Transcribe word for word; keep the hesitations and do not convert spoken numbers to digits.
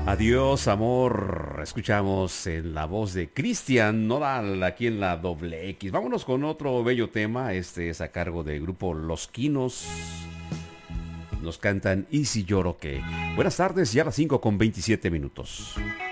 Adiós, amor. Escuchamos en la voz de Cristian Nodal, aquí en la doble X. Vámonos con otro bello tema. Este es a cargo del grupo Los Quinos. Nos cantan Y si lloro qué. Buenas tardes, ya a las cinco con veintisiete minutos.